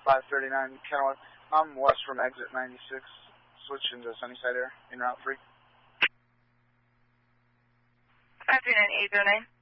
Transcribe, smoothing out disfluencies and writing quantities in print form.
539 Kenilworth. I'm west from exit 96, switching to Sunnyside Air, in route 3. 539 809.